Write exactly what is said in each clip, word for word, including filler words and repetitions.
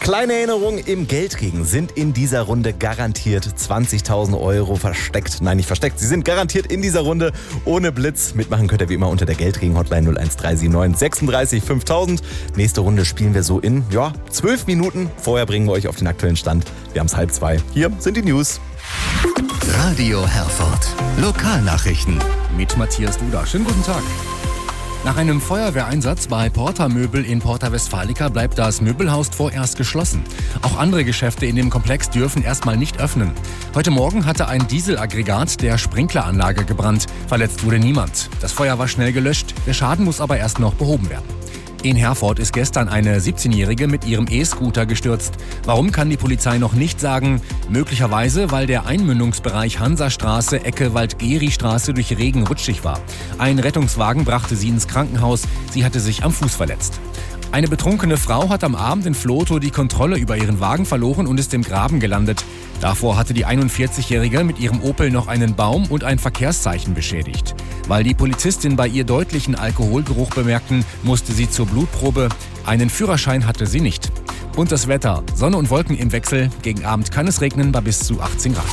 Kleine Erinnerung, im Geldregen sind in dieser Runde garantiert zwanzigtausend Euro versteckt. Nein, nicht versteckt, sie sind garantiert in dieser Runde ohne Blitz. Mitmachen könnt ihr wie immer unter der Geldregen-Hotline null eins drei sieben neun sechsunddreißig fünftausend. Nächste Runde spielen wir so in, ja, zwölf Minuten. Vorher bringen wir euch auf den aktuellen Stand. Wir haben es halb zwei. Hier sind die News. Radio Herford. Lokalnachrichten. Mit Matthias Duda. Schönen guten Tag. Nach einem Feuerwehreinsatz bei Porta Möbel in Porta Westfalica bleibt das Möbelhaus vorerst geschlossen. Auch andere Geschäfte in dem Komplex dürfen erstmal nicht öffnen. Heute Morgen hatte ein Dieselaggregat der Sprinkleranlage gebrannt. Verletzt wurde niemand. Das Feuer war schnell gelöscht. Der Schaden muss aber erst noch behoben werden. In Herford ist gestern eine siebzehnjährige mit ihrem E-Scooter gestürzt. Warum, kann die Polizei noch nicht sagen. Möglicherweise, weil der Einmündungsbereich Hansastraße, Ecke Waldgeri-Straße durch Regen rutschig war. Ein Rettungswagen brachte sie ins Krankenhaus. Sie hatte sich am Fuß verletzt. Eine betrunkene Frau hat am Abend in Vlotho die Kontrolle über ihren Wagen verloren und ist im Graben gelandet. Davor hatte die einundvierzigjährige mit ihrem Opel noch einen Baum und ein Verkehrszeichen beschädigt. Weil die Polizistin bei ihr deutlichen Alkoholgeruch bemerkten, musste sie zur Blutprobe. Einen Führerschein hatte sie nicht. Und das Wetter: Sonne und Wolken im Wechsel. Gegen Abend kann es regnen bei bis zu achtzehn Grad.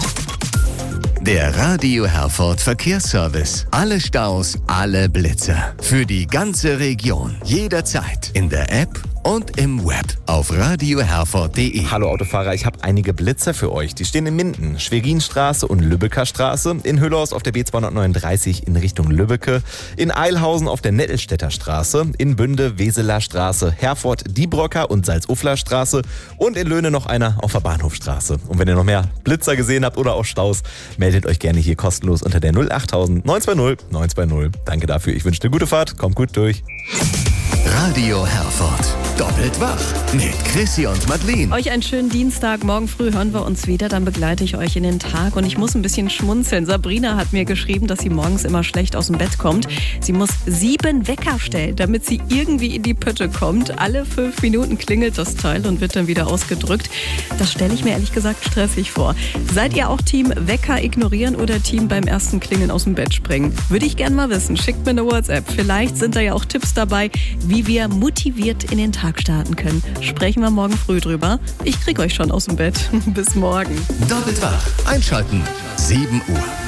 Der Radio Herford Verkehrsservice. Alle Staus, alle Blitzer. Für die ganze Region. Jederzeit. In der App und im Web auf radio herford punkt de. Hallo Autofahrer, ich habe einige Blitzer für euch. Die stehen in Minden, Schwerinstraße und Lübecker Straße, in Hüllhaus auf der B zweihundertneununddreißig in Richtung Lübbecke, in Eilhausen auf der Nettelstädter Straße, in Bünde, Weseler Straße, Herford, Diebrocker und Salzufler Straße und in Löhne noch einer auf der Bahnhofstraße. Und wenn ihr noch mehr Blitzer gesehen habt oder auch Staus, meldet euch gerne hier kostenlos unter der null achttausend neun zwei null neun zwei null. Danke dafür, ich wünsche dir gute Fahrt, kommt gut durch. Radio Herford. Doppelt wach mit Chrissy und Madeleine. Euch einen schönen Dienstag. Morgen früh hören wir uns wieder. Dann begleite ich euch in den Tag. Und ich muss ein bisschen schmunzeln. Sabrina hat mir geschrieben, dass sie morgens immer schlecht aus dem Bett kommt. Sie muss sieben Wecker stellen, damit sie irgendwie in die Pötte kommt. Alle fünf Minuten klingelt das Teil und wird dann wieder ausgedrückt. Das stelle ich mir ehrlich gesagt stressig vor. Seid ihr auch Team Wecker ignorieren oder Team beim ersten Klingeln aus dem Bett springen? Würde ich gerne mal wissen. Schickt mir eine WhatsApp. Vielleicht sind da ja auch Tipps dabei, wie wir motiviert in den Tag starten können. Sprechen wir morgen früh drüber. Ich krieg euch schon aus dem Bett. Bis morgen. Doppelt wach. Einschalten. sieben Uhr.